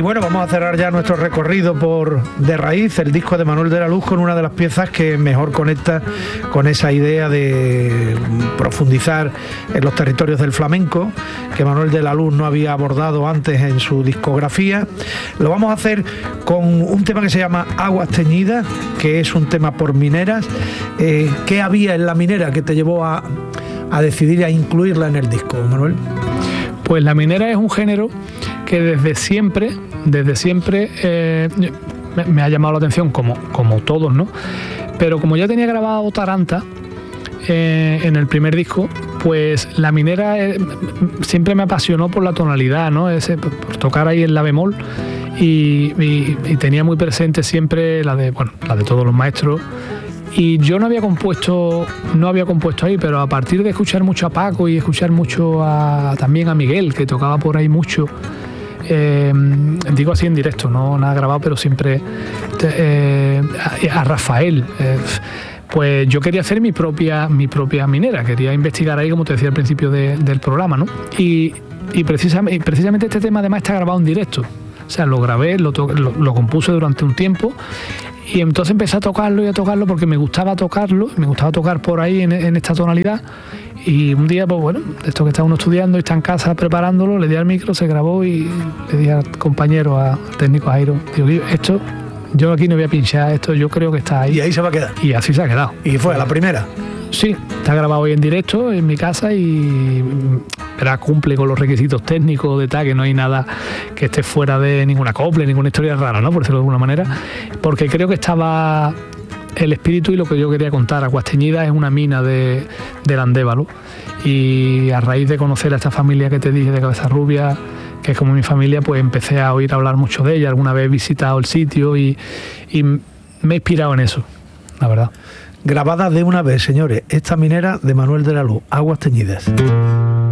bueno, vamos a cerrar ya nuestro recorrido por De Raíz, el disco de Manuel de la Luz, con una de las piezas que mejor conecta con esa idea de profundizar en los territorios del flamenco, que Manuel de la Luz no había abordado antes en su discografía. Lo vamos a hacer con un tema que se llama Aguas Teñidas, que es un tema por mineras. ¿Qué había en la minera que te llevó a decidir a incluirla en el disco, Manuel? Pues la minera es un género que desde siempre me ha llamado la atención, como todos, ¿no? Pero como ya tenía grabado Taranta en el primer disco, pues la minera siempre me apasionó por la tonalidad, ¿no? Por tocar ahí en la bemol, y tenía muy presente siempre la de todos los maestros. Y yo no había compuesto ahí, pero a partir de escuchar mucho a Paco y escuchar mucho también a Miguel, que tocaba por ahí mucho, digo así en directo, no nada grabado, pero siempre a Rafael, pues yo quería hacer mi propia minera, quería investigar ahí, como te decía al principio del programa, ¿no? Y precisamente este tema además está grabado en directo. O sea, lo grabé, lo compuse durante un tiempo, y entonces empecé a tocarlo porque me gustaba tocarlo, me gustaba tocar por ahí en esta tonalidad. Y un día, pues bueno, esto que está uno estudiando y está en casa preparándolo, le di al micro, se grabó, y le di al compañero, al técnico Jairo, digo, esto, yo aquí no voy a pinchar, esto yo creo que está ahí. Y ahí se va a quedar. Y así se ha quedado. ¿Y fue a la primera? Sí, está grabado hoy en directo en mi casa y cumple con los requisitos técnicos de tal, que no hay nada que esté fuera de ninguna copla, ninguna historia rara, ¿no? Por decirlo de alguna manera, porque creo que estaba el espíritu y lo que yo quería contar. Aguas Teñidas es una mina del Andévalo, y a raíz de conocer a esta familia que te dije de Cabeza Rubia, que es como mi familia, pues empecé a oír hablar mucho de ella. Alguna vez he visitado el sitio y me he inspirado en eso, la verdad. Grabada de una vez, señores, esta minera de Manuel de la Luz, Aguas Teñidas.